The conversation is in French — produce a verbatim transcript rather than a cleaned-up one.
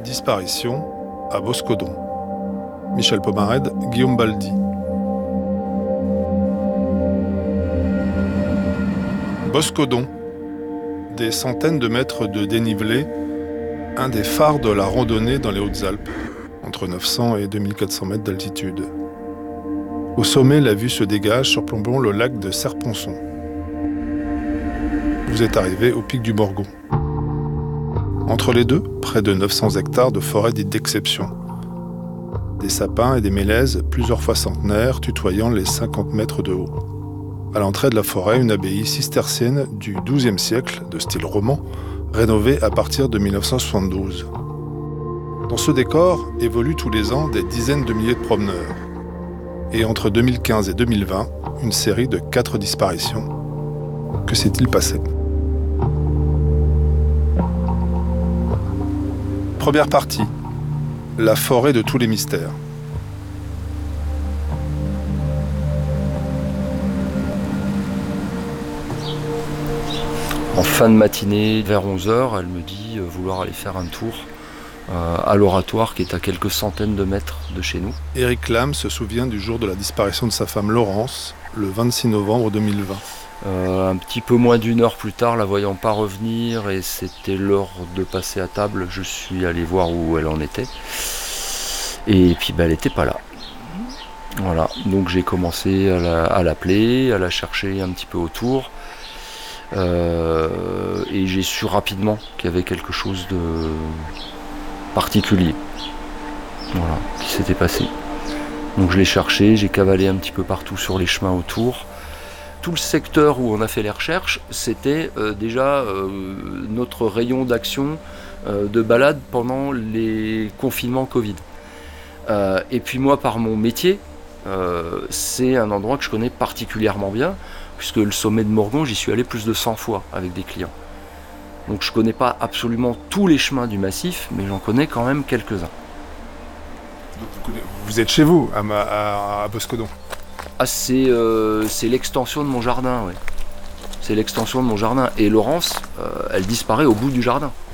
disparition à Boscodon. Michel Pomarède, Guillaume Baldi. Boscodon, des centaines de mètres de dénivelé, un des phares de la randonnée dans les Hautes-Alpes, entre neuf cents et deux mille quatre cents mètres d'altitude. Au sommet, la vue se dégage surplombant le lac de Serponçon. Vous êtes arrivé au pic du Morgon. Entre les deux, près de neuf cents hectares de forêt dite d'exception. Des sapins et des mélèzes, plusieurs fois centenaires, tutoyant les cinquante mètres de haut. À l'entrée de la forêt, une abbaye cistercienne du douzième siècle, de style roman, rénovée à partir de mille neuf cent soixante-douze. Dans ce décor évoluent tous les ans des dizaines de milliers de promeneurs. Et entre deux mille quinze et deux mille vingt, une série de quatre disparitions. Que s'est-il passé ? Première partie. La forêt de tous les mystères. En fin de matinée, vers onze heures, elle me dit vouloir aller faire un tour euh, à l'oratoire qui est à quelques centaines de mètres de chez nous. Éric Lame se souvient du jour de la disparition de sa femme Laurence, le vingt-six novembre deux mille vingt. Euh, un petit peu moins d'une heure plus tard, la voyant pas revenir et c'était l'heure de passer à table, je suis allé voir où elle en était. Et puis ben, elle n'était pas là. Voilà, donc j'ai commencé à, la, à l'appeler, à la chercher un petit peu autour. Euh, et j'ai su rapidement qu'il y avait quelque chose de particulier, voilà, qui s'était passé. Donc je l'ai cherché, j'ai cavalé un petit peu partout sur les chemins autour. Tout le secteur où on a fait les recherches, c'était euh, déjà euh, notre rayon d'action euh, de balade pendant les confinements Covid. Euh, et puis moi, par mon métier, euh, c'est un endroit que je connais particulièrement bien, puisque le sommet de Morgon, j'y suis allé plus de cent fois avec des clients. Donc je ne connais pas absolument tous les chemins du massif, mais j'en connais quand même quelques-uns. Vous êtes chez vous, à, à, à Boscodon ? Ah, c'est, euh, c'est l'extension de mon jardin, oui. C'est l'extension de mon jardin. Et Laurence, euh, elle disparaît au bout du jardin.